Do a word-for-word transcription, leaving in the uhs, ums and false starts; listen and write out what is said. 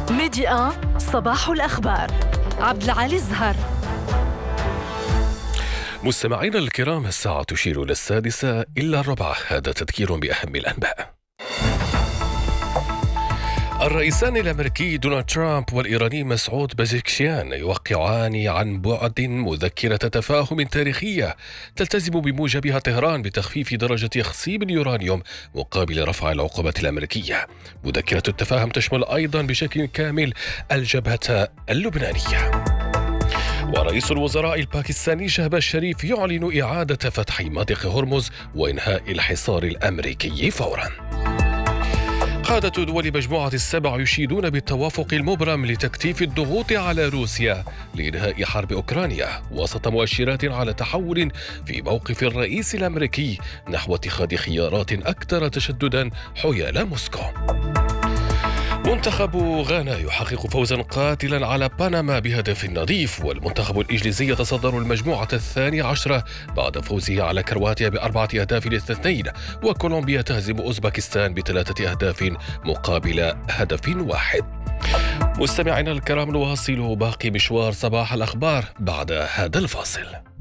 ميدي آن صباح الأخبار. عبد العالي الزهر. مستمعينا الكرام، الساعة تشير إلى السادسة إلا الربع. هذا تذكير بأهم الأنباء. الرئيسان الأمريكي دونالد ترامب والإيراني مسعود بازيكشيان يوقعان عن بعد مذكرة تفاهم تاريخية تلتزم بموجبها طهران بتخفيف درجة تخصيب اليورانيوم مقابل رفع العقوبات الأمريكية. مذكرة التفاهم تشمل أيضا بشكل كامل الجبهة اللبنانية. ورئيس الوزراء الباكستاني شهباز شريف يعلن إعادة فتح مضيق هرمز وإنهاء الحصار الأمريكي فوراً. قادة دول مجموعة السبع يشيدون بالتوافق المبرم لتكثيف الضغوط على روسيا لإنهاء حرب أوكرانيا وسط مؤشرات على تحول في موقف الرئيس الأمريكي نحو اتخاذ خيارات أكثر تشدداً حيال موسكو. منتخب غانا يحقق فوزا قاتلا على بنما بهدف نظيف، والمنتخب الإنجليزي يتصدر المجموعة الثانية عشرة بعد فوزه على كرواتيا بأربعة أهداف لاثنين، وكولومبيا تهزم أوزبكستان بثلاثة أهداف مقابل هدف واحد. مستمعينا الكرام، نواصل باقي مشوار صباح الأخبار بعد هذا الفاصل.